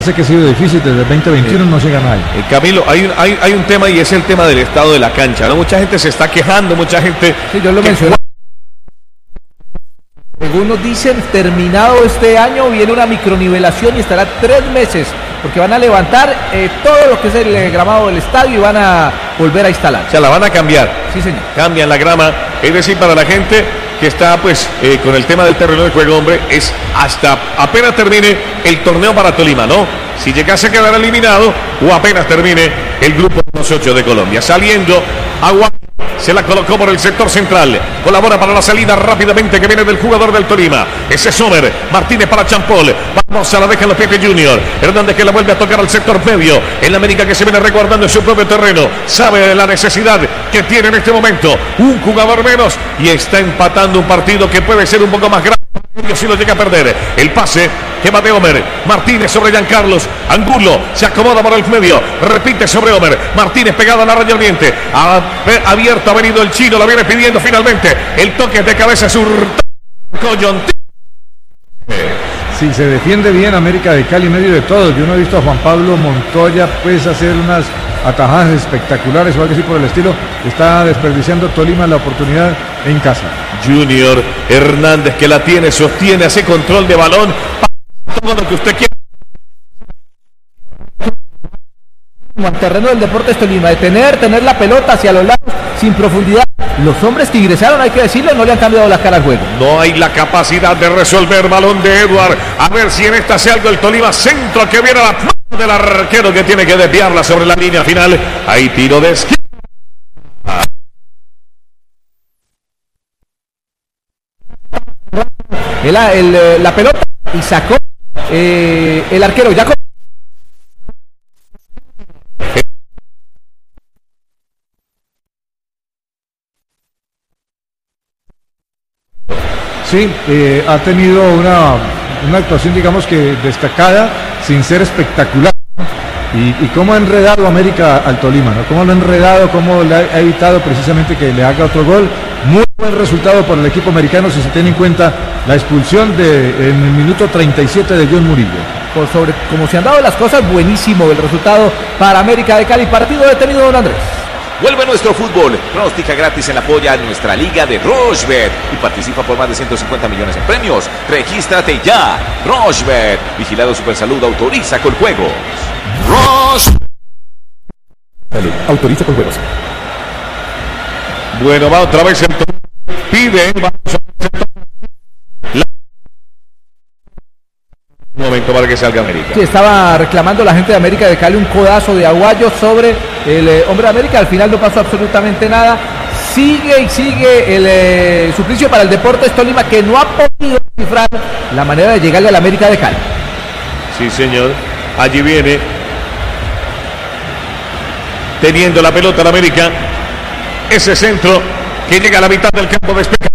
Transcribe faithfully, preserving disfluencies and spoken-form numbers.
Sé que ha sido difícil, desde el veinte veintiuno no llega nadie. Eh, Camilo, hay un, hay, hay un tema y es el tema del estado de la cancha, ¿no? Mucha gente se está quejando, mucha gente... Sí, yo lo mencioné. Algunos dicen, terminado este año, viene una micronivelación y estará tres meses, porque van a levantar eh, todo lo que es el eh, gramado del estadio y van a volver a instalar. O sea, la van a cambiar. Sí, señor. Cambian la grama, es decir, para la gente que está pues eh, con el tema del terreno de juego, hombre, es hasta apenas termine el torneo para Tolima, ¿no? Si llegase a quedar eliminado o apenas termine el grupo de los ocho de Colombia. Saliendo, Agua se la colocó por el sector central. Colabora para la salida rápidamente que viene del jugador del Tolima. Ese es Sommer. Martínez para Champol. Vamos a la deja en los Pepe Junior. Hernández que la vuelve a tocar al sector medio. En la América que se viene resguardando en su propio terreno. Sabe la necesidad que tiene en este momento. Un jugador menos y está empatando un partido que puede ser un poco más grave si lo llega a perder. El pase que va de Homer. Martínez sobre Giancarlos. Angulo se acomoda por el medio. Repite sobre Homer. Martínez pegado a la raya oriente. Ha abierto, ha venido el chino. La viene pidiendo finalmente. El toque de cabeza es un coyontín. Sí, se defiende bien América de Cali en medio de todo. Yo no he visto a Juan Pablo Montoya pues hacer unas atajadas espectaculares o algo así por el estilo. Está desperdiciando Tolima la oportunidad en casa. Junior Hernández que la tiene, sostiene, hace control de balón. Todo lo que usted quiera. Al terreno del Deportes Tolima, de tener, tener la pelota hacia los lados sin profundidad. Los hombres que ingresaron, hay que decirlo, no le han cambiado la cara al juego. No hay la capacidad de resolver. Balón de Edward. A ver si en esta hace algo el Tolima. Centro que viene a la mano del arquero que tiene que desviarla sobre la línea final. Ahí tiro de esquina. El, el, la pelota y sacó eh, el arquero ya. Sí, eh, ha tenido una, una actuación, digamos que destacada, sin ser espectacular. Y, y cómo ha enredado América al Tolima, ¿no? Cómo lo ha enredado, cómo le ha evitado precisamente que le haga otro gol. Muy buen resultado por el equipo americano si se tiene en cuenta la expulsión de, en el minuto treinta y siete de John Murillo. Por sobre cómo se han dado las cosas, buenísimo el resultado para América de Cali. Partido detenido, don Andrés. Vuelve nuestro fútbol. Pronostica gratis en la polla en nuestra liga de Rochebet y participa por más de ciento cincuenta millones en premios. Regístrate ya. Rochebet. Vigilado Supersalud. Autoriza con juegos. Rochebet. Salud. Autoriza con juegos. Bueno, va otra vez el pide. Vamos a... Un momento para que salga América. Sí, estaba reclamando la gente de América de Cali un codazo de Aguayo sobre el eh, hombre de América. Al final no pasó absolutamente nada. Sigue y sigue el eh, suplicio para el Deportes Tolima, que no ha podido cifrar la manera de llegarle a la América de Cali. Sí, señor. Allí viene teniendo la pelota la América. Ese centro que llega a la mitad del campo despeja.